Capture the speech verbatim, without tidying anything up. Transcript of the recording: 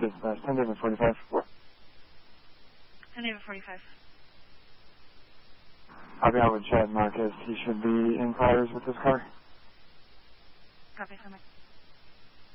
dispatch, ten David forty-five. ten David forty-five. I'll be out with Chad Marquez. He should be in fires with this car. Copy, so much.